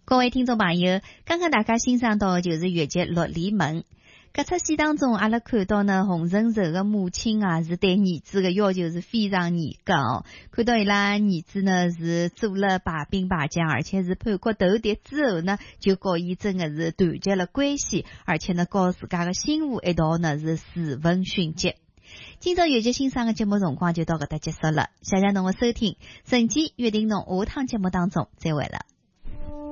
各位聽眾朋友，剛剛大家欣賞到就是粵劇《六里門》。搿出戲當中，阿拉看到呢，洪承畴的母親啊，是對兒子的要求是非常嚴格哦。看到伊拉兒子呢是做了排兵排將，而且是叛國投敵之後呢，就和伊真的是斷絕了關係，而且呢，和自家的新婦一道呢是私奔殉節。今朝粵劇欣賞的節目辰光就到搿搭結束了，謝謝侬的收聽，辰期約定侬下趟節目當中再會了。